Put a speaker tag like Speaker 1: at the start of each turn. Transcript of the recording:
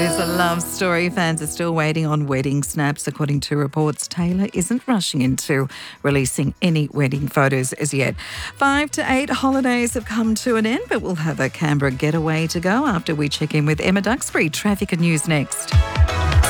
Speaker 1: It's a love story. Fans are still waiting on wedding snaps. According to reports, Taylor isn't rushing into releasing any wedding photos as yet. 5 to 8 holidays have come to an end, but we'll have a Canberra getaway to go after we check in with Emma Duxbury. Traffic and news next.